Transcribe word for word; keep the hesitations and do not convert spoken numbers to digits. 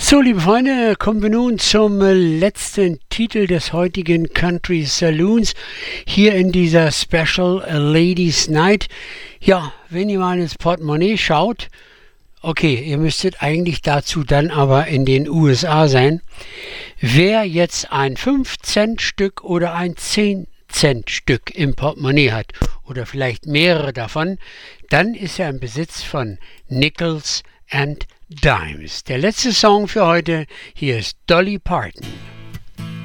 So, liebe Freunde, kommen wir nun zum äh, letzten Titel des heutigen Country Saloons hier in dieser Special äh, Ladies Night. Ja, wenn ihr mal ins Portemonnaie schaut, okay, ihr müsstet eigentlich dazu dann aber in den U S A sein. Wer jetzt ein fünf Cent Stück oder ein zehn Cent Stück im Portemonnaie hat oder vielleicht mehrere davon, dann ist er im Besitz von Nickels and Dimes. Der letzte Song für heute, hier ist Dolly Parton.